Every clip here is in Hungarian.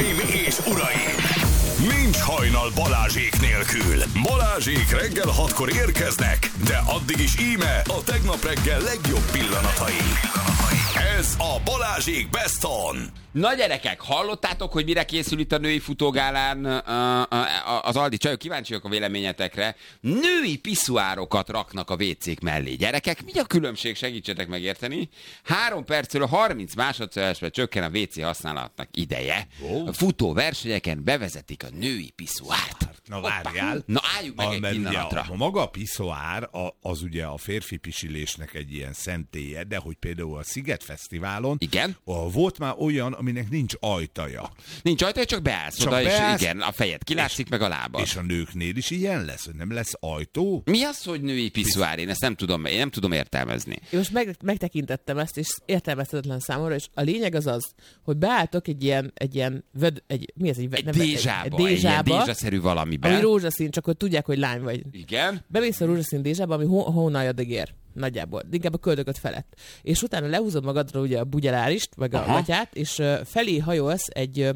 Hölgyeim és uraim! Nincs hajnal Balázsék nélkül. Balázsék reggel 6-kor érkeznek, de addig is íme a tegnap reggel legjobb pillanatai. Ez a Balázsék Best On. Na gyerekek, hallottátok, hogy mire készül itt a női futógálán az Aldi csajok? Kíváncsiak a véleményetekre. Női piszuárokat raknak a WC-k mellé. Gyerekek, mi a különbség? Segítsetek megérteni. 3 percről 30 másodpercre csökken a WC használatnak ideje. A futó versenyeken bevezetik a női piszuárt. Na várjál. Na álljunk meg egy pillanatra. A maga a piszoár az ugye a férfi pisilésnek egy ilyen szentélye, de hogy például a Sziget Fesztiválon Igen? Volt már olyan, aminek nincs ajtaja. Nincs ajtaja, csak beállsz Csak oda, beállsz, és igen, a fejed kilátszik, meg a lábad. És a nőknél is ilyen lesz, hogy nem lesz ajtó? Mi az, hogy női piszuár? Én ezt nem tudom értelmezni. Én most megtekintettem ezt, és értelmezhetetlen számomra, és a lényeg az az, hogy beálltok egy dézsaszerű valamiben. Ami rózsaszín, csak hogy tudják, hogy lány vagy. Igen. Bemész a rózsaszín dézsába, ami hónaljadig ér. Nagyjából. Inkább a köldököt felett. És utána lehúzod magadra ugye a bugyelárist, meg a gatyát, és felé hajolsz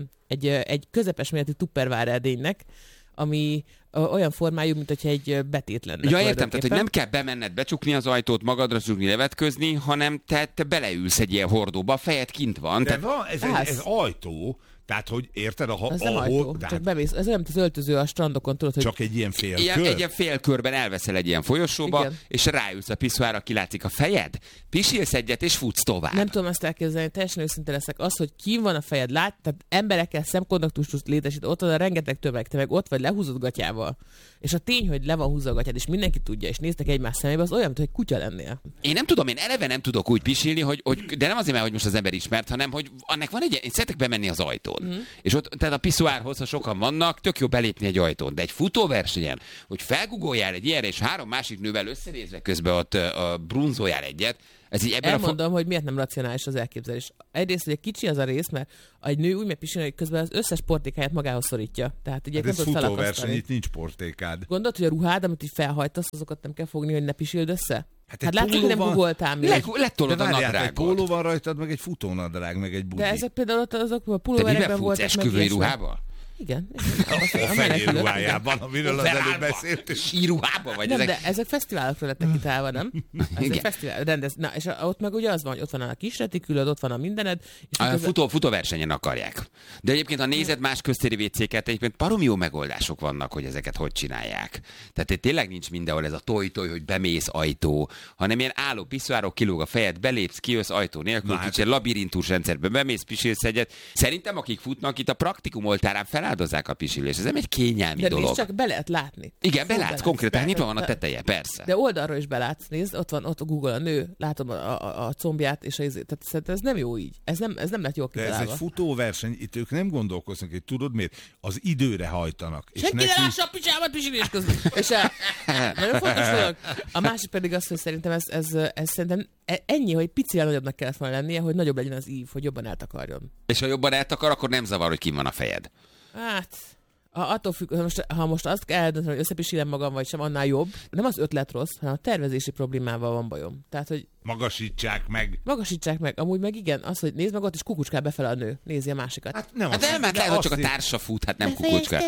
egy közepes méretű tupperware edénynek, ami olyan formájú, mint hogyha egy betét lenne. Ja, értem, tehát, hogy nem kell bemenned, becsukni az ajtót, magadra csukni, levetközni, hanem te beleülsz egy ilyen hordóba, a fejed kint van. De van, ez ajtó, tehát, hogy érted, ez nem ajtó, csak bemész. Ez olyan, mint az öltöző a strandokon, tudod, hogy... Csak egy ilyen félkör? Egy ilyen félkörben elveszel egy ilyen folyosóba, igen, és ráülsz a piszuárra, kilátszik a fejed, pisilsz egyet, és futsz tovább. Nem tudom ezt elképzelni, teljesen őszinte leszek. Az, hogy kín van a fejed, tehát emberekkel szemkontaktust létesít, ott van a rengeteg tömeg, te meg ott vagy lehúzott gatyával. És a tény, hogy le van húzva a gatyád, és mindenki tudja, és néztek egymás szemébe, az olyan, mint hogy kutya lennél. Én nem tudom, én eleve nem tudok úgy pisilni, de nem azért, mert hogy most az ember ismert, hanem hogy annak van én szeretek bemenni az ajtón. És ott, tehát a piszuárhoz, ha sokan vannak, tök jó belépni egy ajtón. De egy futóversenyen, hogy felgugoljál egy ilyenre, és 3 másik nővel összenézve közben ott brunzoljál egyet, ez így elmondom, hogy miért nem racionális az elképzelés. Egyrészt, hogy kicsi az a rész, mert egy nő úgy megpisilni, hogy közben az összes portékáját magához szorítja. Tehát ugye ez futóverseny, itt nincs portékád. Gondolod, hogy a ruhád, amit így felhajtasz, azokat nem kell fogni, hogy ne pisild össze? Hát látod, hogy nem googoltál még. Lettolod a nadrágot. Egy póló van rajtad, meg egy futónadrág, meg egy budi. De ezek például azok a pulóverekben voltak. Te miben futsz, esküvői ruhába? Igen. A fehér ruhájában, amiről az előbb beszéltünk. Síruhában vagy? Nem, de ezek fesztiválokra lettek kitálva, nem? Ezek fesztivál, rendez. Na, és ott meg ugye az van, hogy ott van a kis retikülöd, ott van a mindened. És futóversenyen akarják. De egyébként, ha nézed más köztéri WC-ket, egyébként baromi jó megoldások vannak, hogy ezeket hogy csinálják. Tehát tényleg nincs mindenhol ez a toj-toj, hogy bemész ajtó, hanem ilyen álló piszuárok, kilóg a fejed, belépsz, kijössz ajtó nélkül, kicsit labirintus rendszerben bemész, pisilsz egyet. Szerintem, akik futnak itt a praktikum oltárán feláldozzák a pisilést. Ez nem egy kényelmi dolog. De csak be lehet látni. Igen, belátsz konkrétan, nyitva van a teteje, persze. De oldalról is belátsz, nézd, ott a Google a nő, látom a combját, és tehát szerintem ez nem jó így. Ez nem lett jól kitalálva. De ez egy futóverseny, itt ők nem gondolkoznak, hogy tudod miért? Az időre hajtanak. Senki ne lássa a picsámat pisilés közben. És nagyon fontos dolog. A másik pedig az, hogy szerintem ez szerintem ennyi, hogy picivel nagyobbnak kellett volna lennie, hogy nagyobb legyen az ív, hogy jobban eltakarjon. És ha jobban eltakar, akkor nem zavar, hogy kim van a fejed. Hát, attól függ, ha most azt kell eldönteni, hogy összepisilem magam, vagy sem, annál jobb. Nem az ötlet rossz, hanem a tervezési problémával van bajom. Tehát, hogy Magasítsák meg. Amúgy meg igen, az, hogy nézd meg ott, és kukucskál befele a nő. Nézi a másikat. Hát nem, lehet, hogy csak a társa fut, hát nem kukucskál.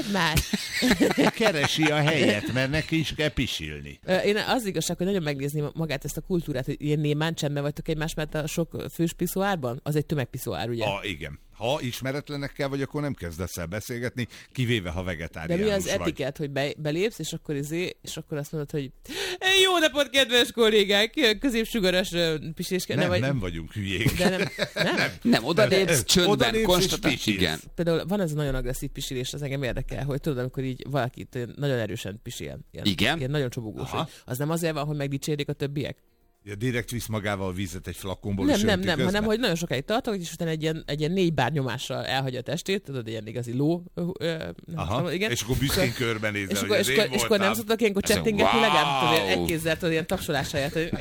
Keresi a helyet, mert neki is kell pisilni. Én az igazság, hogy nagyon megnézni magát ezt a kultúrát, hogy ilyen némán csendben vagytok egymás mellett a sok fős piszoárban. Az egy tömegpiszoár, ugye? Igen. Ha ismeretlenekkel vagy, akkor nem kezdesz el beszélgetni, kivéve ha vegetáriánus vagy. De mi az etikett, hogy belépsz, és akkor azt mondod, hogy jó napot, kedves kollégák, középsugaras pisilés. Nem vagyunk hülyék. De nem odalépsz, csöndben, konstatálsz. Igen. Például van ez a nagyon agresszív pisilés, az engem érdekel, hogy tudod, amikor így valakit nagyon erősen pisil. Igen? Ilyen nagyon csobogós. Az nem azért van, hogy megdicsérik a többiek? Ja, direkt visz magával a vízet egy flakonból, nem, hanem hogy nagyon sokáig tartok, és utána egy ilyen 4 bár nyomással elhagyja a testét, tudod, ilyen igazi ló. Igen. És akkor büszkén körbenézel, hogy és akkor nem szoktak ilyenkor csettingetni, legalább egy kézzel, tudod, ilyen tapsolás helyett, hogy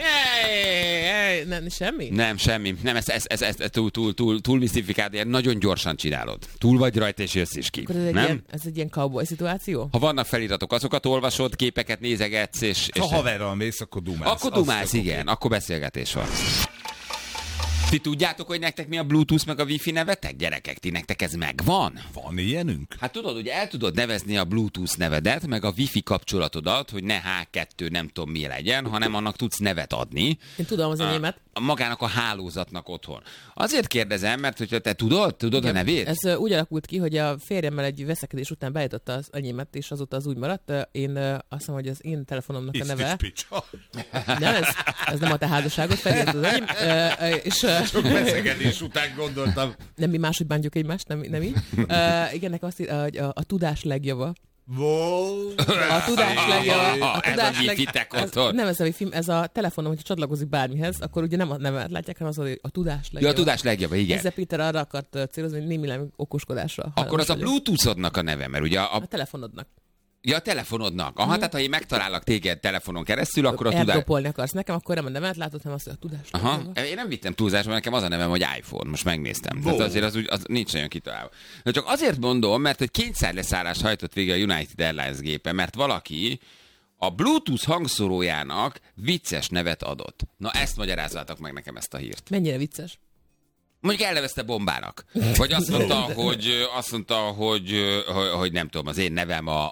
nem, semmi? Nem, semmi. Nem, ez túl misztifikált, ilyen nagyon gyorsan csinálod. Túl vagy rajta, és jössz is ki. Ez egy ilyen cowboy szituáció? Ha vannak feliratok, azokat olvasod, képeket nézegetsz, és ha haverral mész, akkor dumálsz. Akkor dumálsz, igen. Akkor beszélgetés van. Ti tudjátok, hogy nektek mi a Bluetooth meg a Wi-Fi nevetek? Gyerekek, ti nektek ez megvan? Van ilyenünk? Hát tudod, hogy el tudod nevezni a Bluetooth nevedet, meg a Wi-Fi kapcsolatodat, hogy ne H2 nem tudom mi legyen, hanem annak tudsz nevet adni. Én tudom az enyémet. Magának a hálózatnak otthon. Azért kérdezem, mert hogyha te tudod a nevét? Ez úgy alakult ki, hogy a férjemmel egy veszekedés után beállította az enyémet, és azóta az úgy maradt. Én azt mondom, hogy az én telefonomnak a neve... Nem, ez nem a te házasságot, felírt az enyém. Sok veszekedés után gondoltam. Nem mi máshogy bántjuk egymást, nem így. Igen, nekem azt írja, hogy a tudás legjava. Wow. A tudás legjava. Ez a Wi-Fi-tek otthon. Nem ez a Wi-Fi, ez a telefonom, hogyha csatlakozik bármihez, akkor ugye nem a nevet látják, hanem az, hogy a tudás legjava. Ja, a tudás legjava, igen. Ezzel Péter arra akart célozni, hogy némileg okoskodásra. Akkor az a Bluetooth-odnak a neve, mert ugye a telefonodnak. Ja, a telefonodnak. Aha, tehát ha én megtalállak téged telefonon keresztül, akkor a tudás... Airdropolni akarsz nekem, akkor nem a nevet látod, hanem azt, hogy a tudás. Aha, én nem vittem túlzásba, nekem az a nevem, hogy iPhone. Most megnéztem. Tehát azért az nincs nagyon kitalálva. De csak azért mondom, mert hogy kényszerleszállást hajtott végre a United Airlines gépe, mert valaki a Bluetooth hangszórójának vicces nevet adott. Na ezt magyarázzátok meg nekem, ezt a hírt. Mennyire vicces? Mondjuk elnevezte bombának. Vagy azt mondta, hogy nem tudom, az én nevem a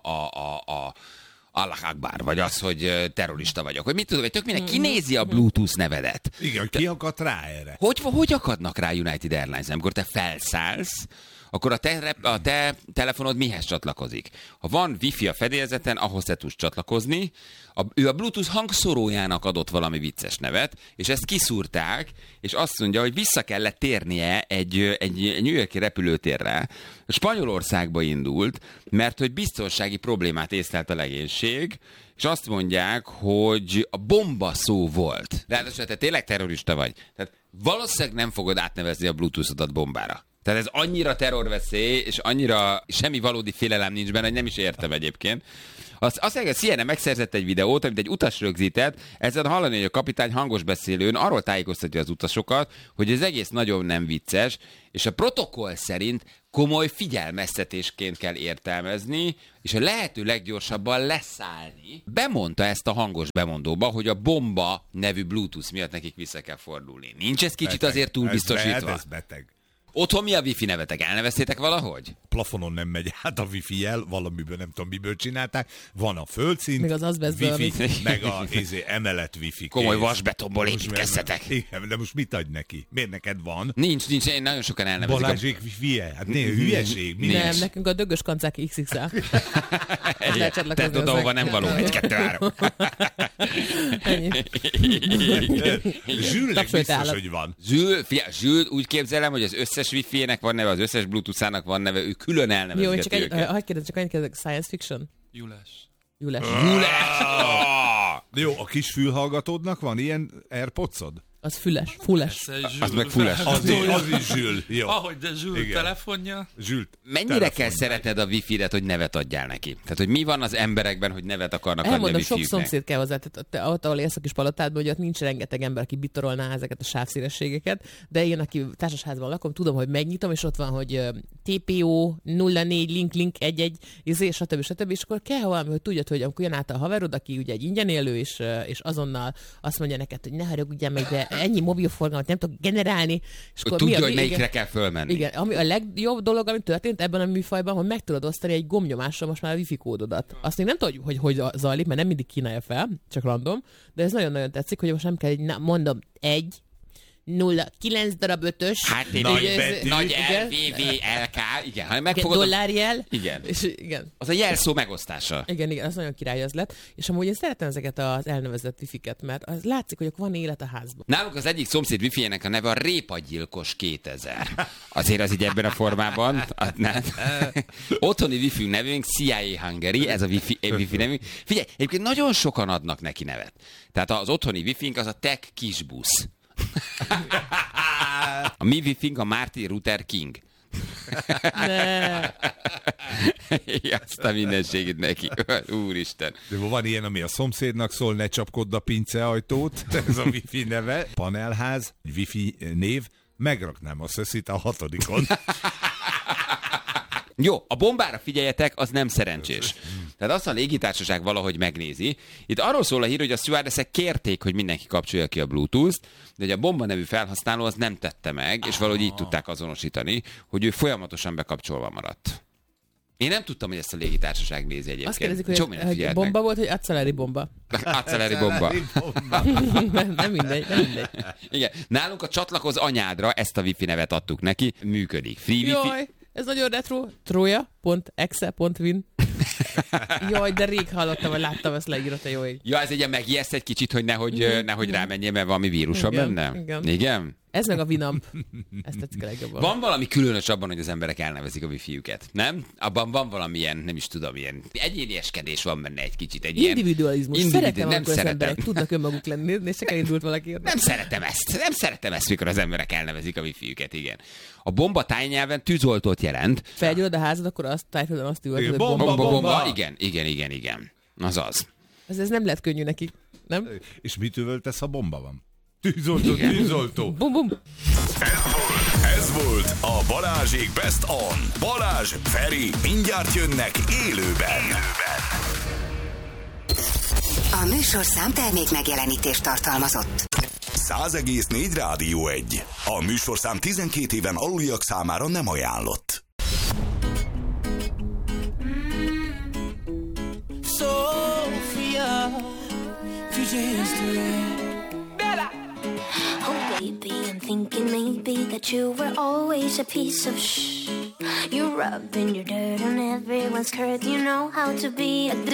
Allah Akbar, vagy az, hogy terrorista vagyok. Hogy mit tudom, hogy tök mindenki kinézi a Bluetooth nevedet. Igen, ki akadt rá erre? Hogy akadnak rá United Airlines? Amikor te felszállsz, akkor a te telefonod mihez csatlakozik? Ha van Wi-Fi a fedélzeten, ahhoz te tudsz csatlakozni. Ő a Bluetooth hangszórójának adott valami vicces nevet, és ezt kiszúrták, és azt mondja, hogy vissza kellett térnie egy New York-i repülőtérre. Spanyolországba indult, mert hogy biztonsági problémát észlelt a legénység, és azt mondják, hogy a bomba szó volt. Ráadásul te tényleg terrorista vagy. Tehát valószínűleg nem fogod átnevezni a Bluetooth-odat bombára. Tehát ez annyira terrorveszély, és annyira semmi valódi félelem nincs benne, hogy nem is értem egyébként. Azt mondja, hogy CNN megszerzett egy videót, amit egy utas rögzített, ezzel hallani, hogy a kapitány hangos beszélőn arról tájékoztatja az utasokat, hogy az egész nagyon nem vicces, és a protokoll szerint komoly figyelmeztetésként kell értelmezni, és a lehető leggyorsabban leszállni. Bemondta ezt a hangos bemondóba, hogy a bomba nevű Bluetooth miatt nekik vissza kell fordulni. Nincs ez kicsit beteg, azért túl biztosítva? Ez beteg. Otthon mi a Wi-Fi nevetek? Elneveztétek valahogy? Plafonon nem megy át a Wi-Fi jel, valamiből nem tudom miből csinálták. Van a földszint, meg az Wi-Fi, meg a emelet Wi-Fi. Komoly vasbetonból építkeztetek. Igen, de most mit adj neki? Miért neked van? Nincs, én nagyon sokan elnevezik. Balázsék Wi-Fi-je? Hát hülyeség. Nem, nekünk a dögös kancák XXL. Te tudod, ahova nem való. 1, 2, 3. Zsülnek biztos, hogy van. Zsül, úgy képzelem, hogy az összes Wi-Fi-nek van neve, az összes Bluetooth-ának van neve, ő külön elnevezgeti őket. Jó, csak annyit kérdezek, science fiction? Julás. Jó, a kis fülhallgatódnak van ilyen AirPods-od? Az fulles. Az meg fulles. Az is Zsül. Jó. Ahogy de Zsül telefonja. Mennyire kell szeretned a Wi-Fi-et, hogy nevet adjál neki? Tehát, hogy mi van az emberekben, hogy nevet akarnak adni a Elmondom, sok Wi-Fi-üknek? szomszéd kell hozzá. Tehát ott, ahol élsz a kis palotádban, hogy ott nincs rengeteg ember, aki bitorolná ezeket a sávszélességeket, de én, aki társasházban lakom, tudom, hogy megnyitom, és ott van, hogy TPO 04 link 11 stb. És akkor kell valami, hogy tudjad, hogy amikor jön át a haverod, aki ugye egy ingyen élő, és azonnal azt mondja neked, hogy ne haragudjál meg, de ennyi mobilforgalmat nem tudok generálni. És akkor tudja, hogy melyikre kell fölmenni. Igen, ami a legjobb dolog, ami történt ebben a műfajban, hogy meg tudod osztani egy gombnyomással most már a Wi-Fi kódodat. Azt még nem tudod, hogy zajlik, mert nem mindig kínálja fel, csak random, de ez nagyon-nagyon tetszik, hogy most nem kell, mondom, 9 darab 5-ös. Hát nagy LVVLK, igen. Ha megfogod dollárjel. Igen. És igen. Az a jelszó megosztása. Igen, az nagyon király az lett. És amúgy én szeretem ezeket az elnevezett wifi-ket, mert az látszik, hogy van élet a házban. Nálunk az egyik szomszéd wifi-jének a neve a Répagyilkos 2000. Azért az így ebben a formában. Otthoni wifi nevünk CIA Hungary, ez a wifi nevünk. Figyelj, egyébként nagyon sokan adnak neki nevet. Tehát az otthoni wifi-nk az a Tech Kisbusz. A mi wifi-nk a Martin Luther King. Azt a mindenségét neki. Úristen. De van ilyen, ami a szomszédnak szól, ne csapkodd a pinceajtót, ez a wifi neve. Panelház, wifi név, megraknám a szöszit a 6. Jó, a bombára figyeljetek, az nem szerencsés. Tehát azt a légitársaság valahogy megnézi. Itt arról szól a hír, hogy a stewardessek kérték, hogy mindenki kapcsolja ki a Bluetooth-t, de hogy a Bomba nevű felhasználó az nem tette meg, és valahogy így tudták azonosítani, hogy ő folyamatosan bekapcsolva maradt. Én nem tudtam, hogy ezt a légitársaság nézi egyébként. Azt kérdezik, hogy bomba volt, hogy acceleri bomba. Acceleri bomba. nem mindegy. Igen. Nálunk a csatlakoz anyádra ezt a wifi nevet adtuk neki. Működik. Free wifi. Jaj, ez nagyon retro. Troja.exe.win. Jaj, de rég hallottam, vagy láttam ezt leírott a jó ég. Ja, ez egy megijeszt egy kicsit, hogy nehogy rámenjél, mert valami vírusa benne. Igen? Ez meg a Winamp. Ezt tetszik a legjobban. Van valami különös abban, hogy az emberek elnevezik a wifi-üket, nem? Abban van valamilyen, nem is tudom, ilyen egyénieskedés van benne egy kicsit. Egy individualizmus. Szeretem, amikor az emberek tudnak önmaguk lenni, és csak elindult valaki. Nem szeretem ezt, mikor az emberek elnevezik a wifi-üket, igen. A bomba tájnyelven tűzoltót jelent. Felgyullad a házad, akkor tájföldön azt üvöltöd, hogy bomba. Igen. Azaz. Ez nem lehet könnyű nekik, nem? És mit üvöltesz, ha bomba van? Tűzoltó. Bum, bum. Ez volt a Balázsék Best On. Balázs, Feri, mindjárt jönnek élőben. A műsorszám termék megjelenítést tartalmazott. 100,4 Rádió 1. A műsorszám 12 éven aluliak számára nem ajánlott. Sophia, future history. Oh baby, I'm thinking maybe that you were always a piece of shh. You're rubbing your dirt on everyone's skirt. You know how to be a